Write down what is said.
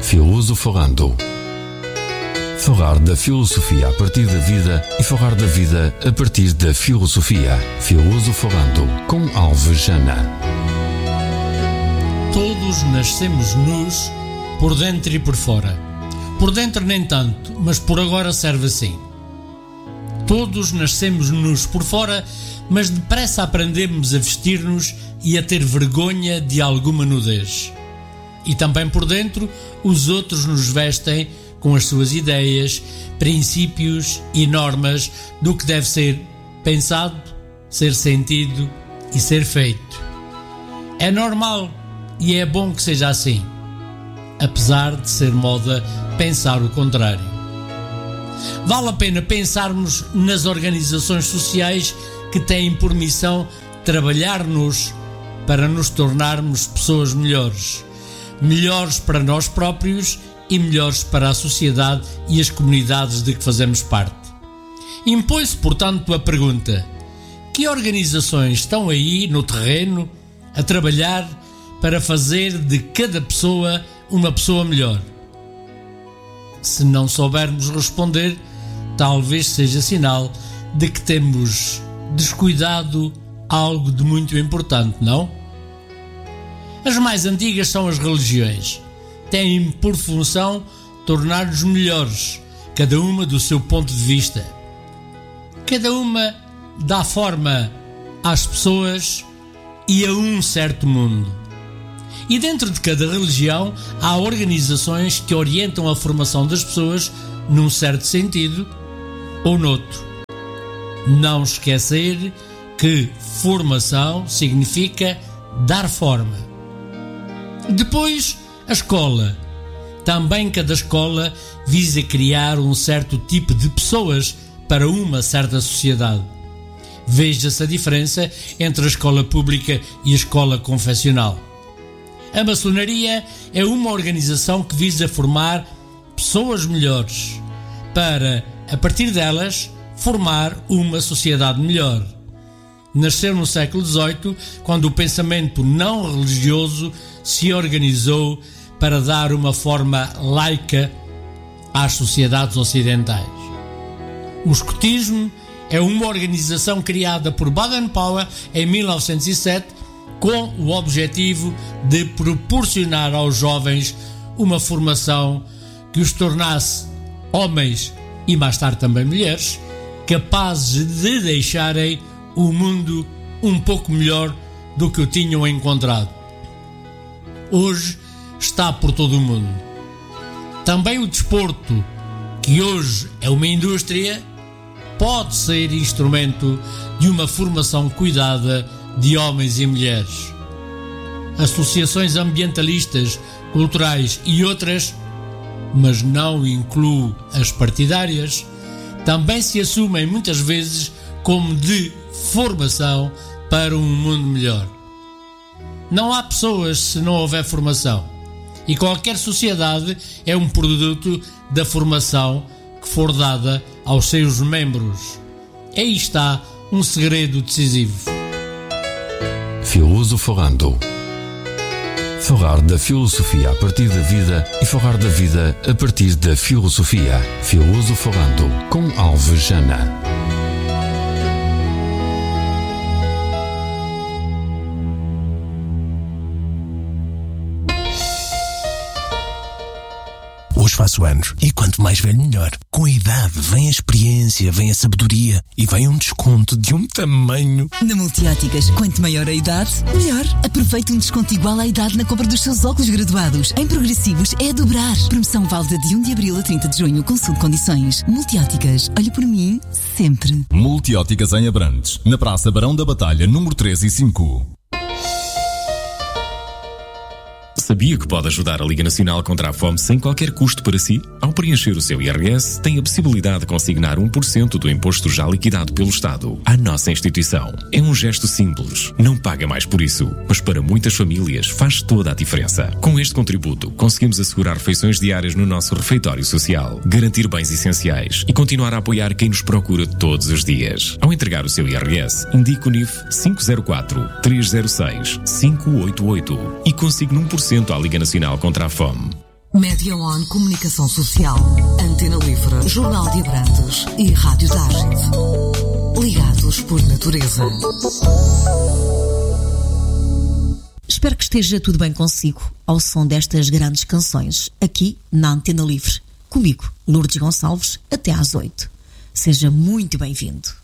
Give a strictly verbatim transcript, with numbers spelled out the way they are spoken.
Filosofando. Falar da filosofia a partir da vida e falar da vida a partir da filosofia. Filosofando com Alvejana. Todos nascemos nus, por dentro e por fora. Por dentro nem tanto, mas por agora serve assim. Todos nascemos nus por fora, mas depressa aprendemos a vestir-nos e a ter vergonha de alguma nudez. E também por dentro, os outros nos vestem com as suas ideias, princípios e normas do que deve ser pensado, ser sentido e ser feito. É normal e é bom que seja assim, apesar de ser moda pensar o contrário. Vale a pena pensarmos nas organizações sociais que têm por missão trabalhar-nos para nos tornarmos pessoas melhores. Melhores para nós próprios e melhores para a sociedade e as comunidades de que fazemos parte. Impõe-se, portanto, a pergunta: que organizações estão aí no terreno a trabalhar para fazer de cada pessoa uma pessoa melhor? Se não soubermos responder, talvez seja sinal de que temos descuidado algo de muito importante, não? As mais antigas são as religiões. Têm por função tornar-nos melhores, cada uma do seu ponto de vista. Cada uma dá forma às pessoas e a um certo mundo. E dentro de cada religião há organizações que orientam a formação das pessoas num certo sentido ou noutro. Não esquecer que formação significa dar forma. Depois, a escola. Também cada escola visa criar um certo tipo de pessoas para uma certa sociedade. Veja-se a diferença entre a escola pública e a escola confessional. A maçonaria é uma organização que visa formar pessoas melhores para, a partir delas, formar uma sociedade melhor. Nasceu no século dezoito, quando o pensamento não religioso se organizou para dar uma forma laica às sociedades ocidentais. O escotismo é uma organização criada por Baden-Powell em mil novecentos e sete com o objetivo de proporcionar aos jovens uma formação que os tornasse homens e mais tarde também mulheres, capazes de deixarem o mundo um pouco melhor do que o tinham encontrado. Hoje está por todo o mundo. Também o desporto, que hoje é uma indústria, pode ser instrumento de uma formação cuidada de homens e mulheres. Associações ambientalistas, culturais e outras, mas não incluo as partidárias, também se assumem muitas vezes como de formação para um mundo melhor. Não há pessoas se não houver formação, e qualquer sociedade é um produto da formação que for dada aos seus membros. Aí está um segredo decisivo. Filosofando. Falar da filosofia a partir da vida e falar da vida a partir da filosofia. Filosofando com Alvejana. Hoje faço anos e quanto mais velho melhor. Com a idade vem a experiência, vem a sabedoria e vem um desconto de um tamanho. Na Multióticas, quanto maior a idade, melhor. Aproveite um desconto igual à idade na compra dos seus óculos graduados. Em progressivos é a dobrar. Promoção válida de um de abril a trinta de junho. Consulte condições. Multióticas, olhe por mim sempre. Multióticas em Abrantes, na Praça Barão da Batalha, número três e cinco. Sabia que pode ajudar a Liga Nacional contra a Fome sem qualquer custo para si? Ao preencher o seu I R S, tem a possibilidade de consignar um por cento do imposto já liquidado pelo Estado à nossa instituição. É um gesto simples, não paga mais por isso, mas para muitas famílias faz toda a diferença. Com este contributo, conseguimos assegurar refeições diárias no nosso refeitório social, garantir bens essenciais e continuar a apoiar quem nos procura todos os dias. Ao entregar o seu I R S, indique o N I F cinco zero quatro, três zero seis, cinco oito oito e consigne um por cento à Liga Nacional contra a Fome. Média One Comunicação Social, Antena Livre, Jornal de Abrantes e Rádio Target. Ligados por natureza. Espero que esteja tudo bem consigo ao som destas grandes canções, aqui na Antena Livre. Comigo, Lourdes Gonçalves, até às oito. Seja muito bem-vindo.